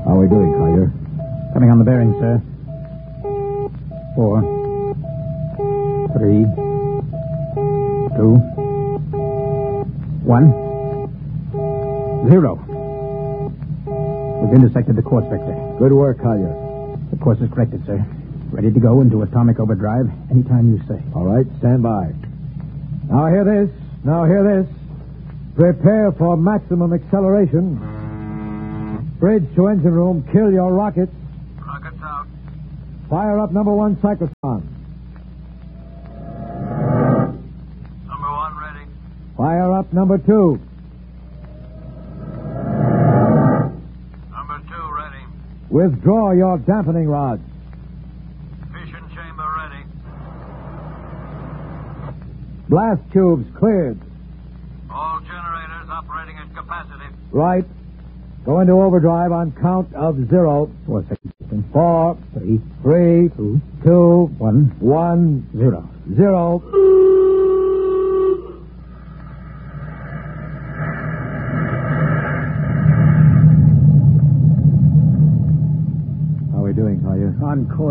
How are we doing, Collier? Coming on the bearing, sir. 4, 3, 2, 1, 0. We've intersected the course vector. Good work, Collier. The course is corrected, sir. Ready to go into atomic overdrive anytime you say. All right, stand by. Now hear this. Prepare for maximum acceleration. Bridge to engine room. Kill your rockets. Rockets out. Fire up number 1 cyclotron. Number 1 ready. Fire up number 2. Number 2 ready. Withdraw your dampening rods. Fission chamber ready. Blast tubes cleared. All generators operating at capacity. Right. Go into overdrive on count of 0. 4 seconds. 4, 3, 3, 2, 2, 1, 1, 0. 0. How are we doing, Collier? On course.